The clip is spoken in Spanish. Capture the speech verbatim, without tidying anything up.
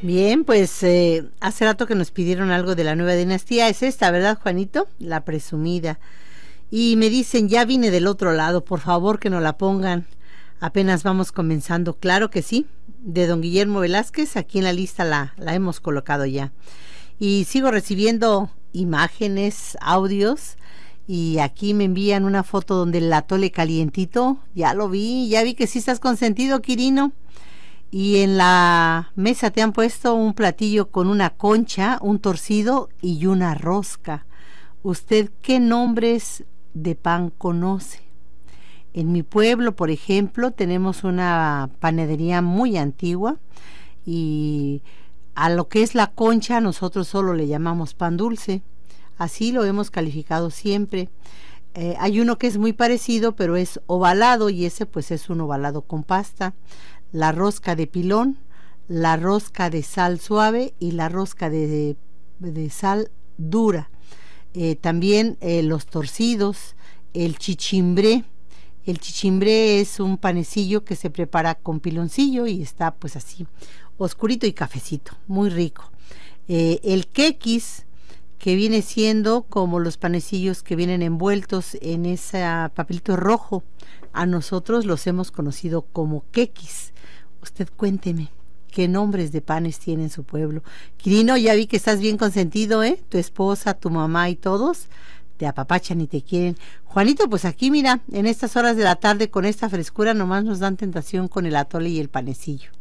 Bien, pues eh, hace rato que nos pidieron algo de la nueva dinastía. Es esta, ¿verdad, Juanito? La presumida. Y me dicen, ya vine del otro lado, por favor que nos la pongan. Apenas vamos comenzando. Claro que sí. De don Guillermo Velázquez, aquí en la lista la, la hemos colocado ya. Y sigo recibiendo imágenes, audios. Y aquí me envían una foto donde el atole calientito. Ya lo vi, ya vi que sí estás consentido, Quirino. Y en la mesa te han puesto un platillo con una concha, un torcido y una rosca. ¿Usted qué nombres de pan conoce? En mi pueblo, por ejemplo, tenemos una panadería muy antigua y a lo que es la concha nosotros solo le llamamos pan dulce. Así lo hemos calificado siempre. Eh, hay uno que es muy parecido, pero es ovalado y ese pues es un ovalado con pasta. La rosca de pilón, la rosca de sal suave y la rosca de, de, de sal dura. Eh, también eh, los torcidos, el chichimbré. El chichimbré es un panecillo que se prepara con piloncillo y está pues así, oscurito y cafecito, muy rico. Eh, el quequis, que viene siendo como los panecillos que vienen envueltos en ese papelito rojo. A nosotros los hemos conocido como quequis. Usted cuénteme, ¿qué nombres de panes tiene en su pueblo? Quirino, ya vi que estás bien consentido, ¿eh? Tu esposa, tu mamá y todos te apapachan y te quieren. Juanito, pues aquí mira, en estas horas de la tarde con esta frescura nomás nos dan tentación con el atole y el panecillo.